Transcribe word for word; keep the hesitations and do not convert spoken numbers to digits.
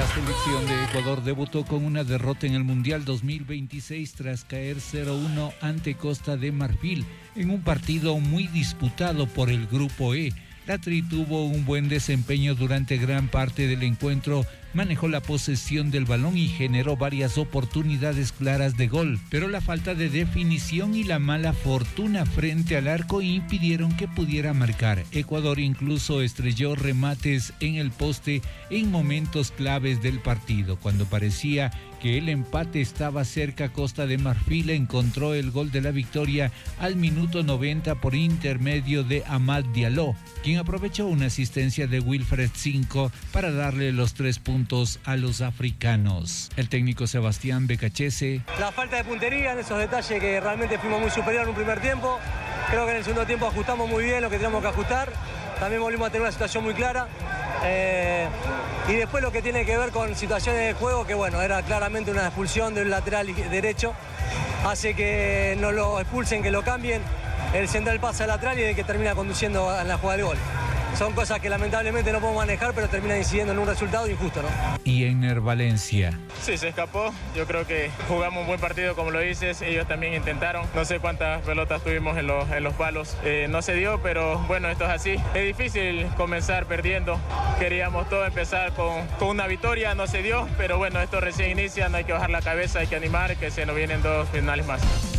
La selección de Ecuador debutó con una derrota en el Mundial dos mil veintiséis tras caer cero uno ante Costa de Marfil en un partido muy disputado por el Grupo E. La Tri tuvo un buen desempeño durante gran parte del encuentro, manejó la posesión del balón y generó varias oportunidades claras de gol, pero la falta de definición y la mala fortuna frente al arco impidieron que pudiera marcar. Ecuador incluso estrelló remates en el poste en momentos claves del partido. Cuando parecía que el empate estaba cerca, Costa de Marfil encontró el gol de la victoria al minuto noventa por intermedio de Amad Diallo, quien aprovechó una asistencia de Wilfred Cinco para darle los tres puntos a los africanos. El técnico Sebastián Becachese. La falta de puntería en esos detalles que realmente fuimos muy superior en un primer tiempo. Creo que en el segundo tiempo ajustamos muy bien lo que teníamos que ajustar. También volvimos a tener una situación muy clara. Eh, y después lo que tiene que ver con situaciones de juego, que bueno, era claramente una expulsión de un lateral derecho. Hace que no lo expulsen, que lo cambien. El central pasa al lateral y el que termina conduciendo en la jugada del gol. Son cosas que lamentablemente no podemos manejar, pero terminan incidiendo en un resultado injusto, ¿no? Y Ener Valencia. Sí, se escapó. Yo creo que jugamos un buen partido, como lo dices. Ellos también intentaron. No sé cuántas pelotas tuvimos en los, en los palos. Eh, no se dio, pero bueno, esto es así. Es difícil comenzar perdiendo. Queríamos todo empezar con, con una victoria, no se dio, pero bueno, esto recién inicia, no hay que bajar la cabeza, hay que animar, que se nos vienen dos finales más.